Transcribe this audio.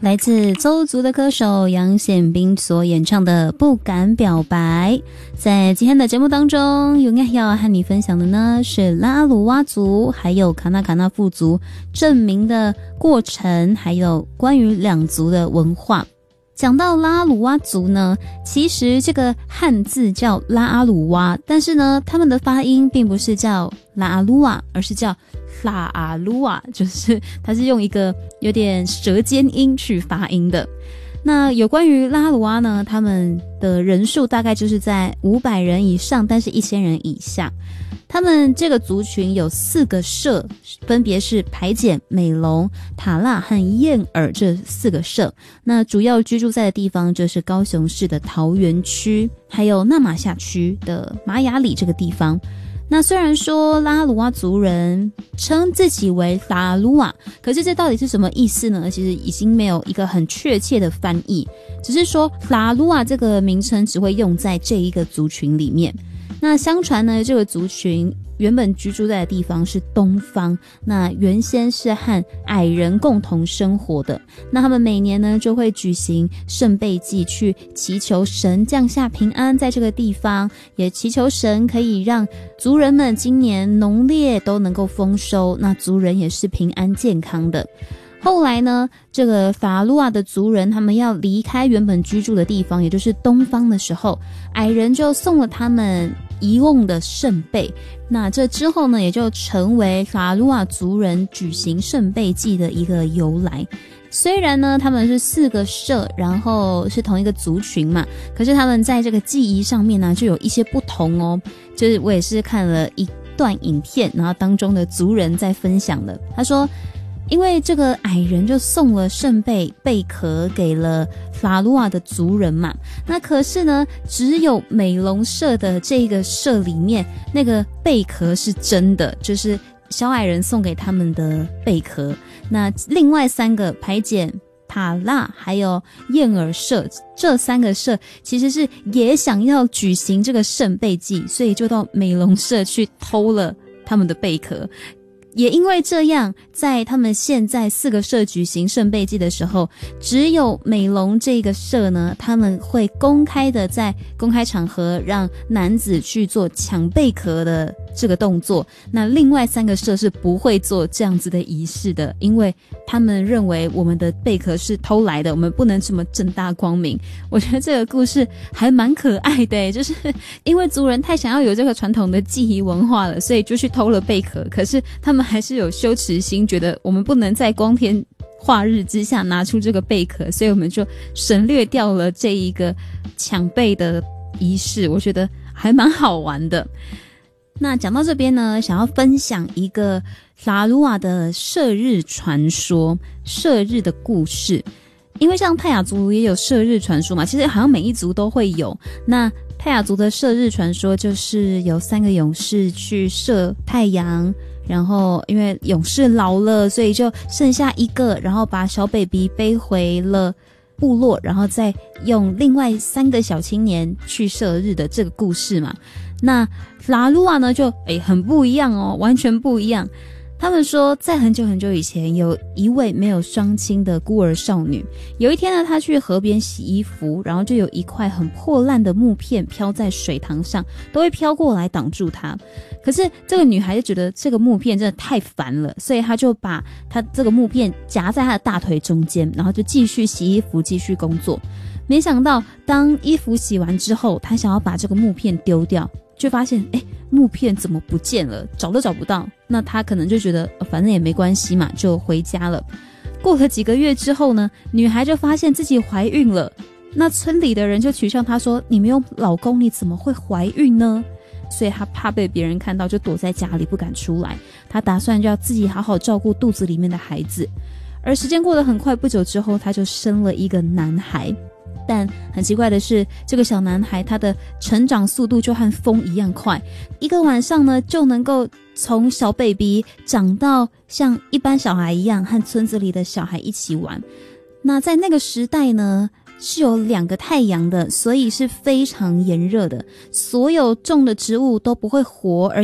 来自邹族的歌手杨宪斌所演唱的《不敢表白》。在今天的节目当中，永远要和你分享的呢是拉阿鲁哇族还有卡纳卡纳富族证明的过程，还有关于两族的文化。讲到拉阿鲁哇族呢，其实这个汉字叫拉阿鲁哇，但是呢他们的发音并不是叫拉阿鲁哇，而是叫拉阿鲁哇，就是它是用一个有点舌尖音去发音的。那有关于拉阿鲁哇呢，他们的人数大概就是在500人以上，但是1000人以下。他们这个族群有4个社，分别是排简、美龙、塔腊和燕尔这4个社。那主要居住在的地方就是高雄市的桃园区，还有那玛夏区的马雅里这个地方。那虽然说拉阿鲁哇族人称自己为拉阿鲁哇，可是这到底是什么意思呢？其实已经没有一个很确切的翻译，只是说拉阿鲁哇这个名称只会用在这一个族群里面。那相传呢，这个族群原本居住在的地方是东方，那原先是和矮人共同生活的。那他们每年呢就会举行圣贝祭，去祈求神降下平安在这个地方，也祈求神可以让族人们今年农业都能够丰收，那族人也是平安健康的。后来呢，这个法鲁瓦的族人他们要离开原本居住的地方，也就是东方的时候，矮人就送了他们遗用的圣贝。那这之后呢，也就成为法鲁瓦族人举行圣贝祭的一个由来。虽然呢他们是4个社，然后是同一个族群嘛，可是他们在这个祭仪上面呢就有一些不同哦。就是我也是看了一段影片，然后当中的族人在分享的，他说因为这个矮人就送了圣贝壳给了法鲁瓦的族人嘛，那可是呢只有美龙社的这个社里面那个贝壳是真的，就是小矮人送给他们的贝壳。那另外3个排简、塔腊还有燕尔社，这3个社其实是也想要举行这个圣贝祭，所以就到美龙社去偷了他们的贝壳。也因为这样，在他们现在4个社举行圣贝祭的时候，只有美龙这个社呢，他们会公开的在公开场合让男子去做抢贝壳的这个动作。那另外3个社是不会做这样子的仪式的，因为他们认为我们的贝壳是偷来的，我们不能这么正大光明。我觉得这个故事还蛮可爱的，就是因为族人太想要有这个传统的祭仪文化了，所以就去偷了贝壳，可是他们还是有羞耻心，觉得我们不能在光天化日之下拿出这个贝壳，所以我们就省略掉了这一个抢贝的仪式。我觉得还蛮好玩的。那讲到这边呢，想要分享一个法鲁瓦的射日传说，射日的故事。因为像泰雅族也有射日传说嘛，其实好像每一族都会有。那泰雅族的射日传说就是有3个勇士去射太阳，然后因为勇士老了，所以就剩下1个，然后把小 baby 背回了部落，然后再用另外3个小青年去射日的这个故事嘛。那拉鲁瓦呢就很不一样哦，完全不一样。他们说在很久很久以前，有一位没有双亲的孤儿少女，有一天呢她去河边洗衣服，然后就有一块很破烂的木片飘在水塘上，都会飘过来挡住她。可是这个女孩就觉得这个木片真的太烦了，所以她就把她这个木片夹在她的大腿中间，然后就继续洗衣服继续工作。没想到当衣服洗完之后，她想要把这个木片丢掉，就发现木片怎么不见了，找都找不到。那她可能就觉得反正也没关系嘛，就回家了。过了几个月之后呢，女孩就发现自己怀孕了。那村里的人就取笑她说，你没有老公你怎么会怀孕呢？所以她怕被别人看到，就躲在家里不敢出来。她打算就要自己好好照顾肚子里面的孩子。而时间过得很快，不久之后她就生了一个男孩。但很奇怪的是，这个小男孩他的成长速度就和风一样快，一个晚上呢就能够从小 baby 长到像一般小孩一样和村子里的小孩一起玩。那在那个时代呢是有2个太阳的，所以是非常炎热的，所有种的植物都不会活，而